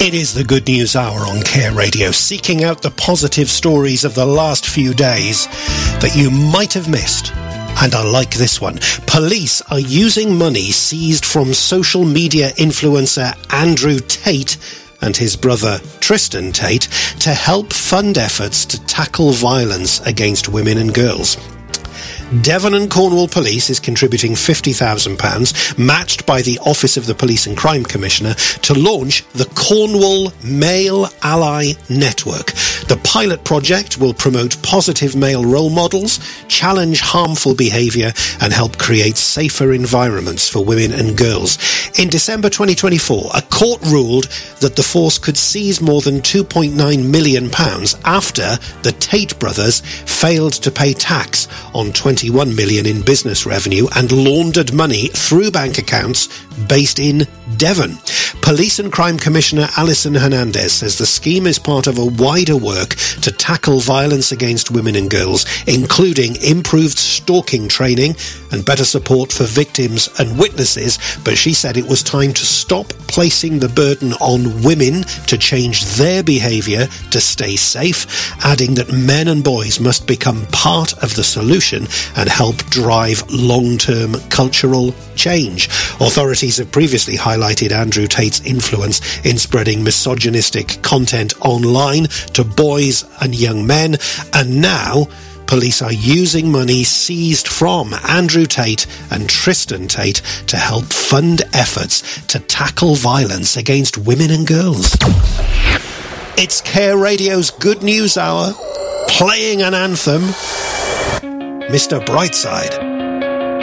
It is the Good News Hour on Care Radio, seeking out the positive stories of the last few days that you might have missed. And I like this one. Police are using money seized from social media influencer Andrew Tate and his brother Tristan Tate to help fund efforts to tackle violence against women and girls. Devon and Cornwall Police is contributing £50,000, matched by the Office of the Police and Crime Commissioner, to launch the Cornwall Male Ally Network. The pilot project will promote positive male role models, challenge harmful behaviour, and help create safer environments for women and girls. In December 2024, a court ruled that the force could seize more than £2.9 million after the Tate brothers failed to pay tax on $21 million in business revenue and laundered money through bank accounts based in Devon. Police and Crime Commissioner Alison Hernandez says the scheme is part of a wider work to tackle violence against women and girls, including improved stalking training and better support for victims and witnesses. But she said it was time to stop placing the burden on women to change their behaviour to stay safe, adding that men and boys must become part of the solution and help drive long-term cultural change. Authorities have previously highlighted Andrew Tate's influence in spreading misogynistic content online to boys and young men, and now police are using money seized from Andrew Tate and Tristan Tate to help fund efforts to tackle violence against women and girls. It's Care Radio's Good News Hour, playing an anthem, Mr. Brightside.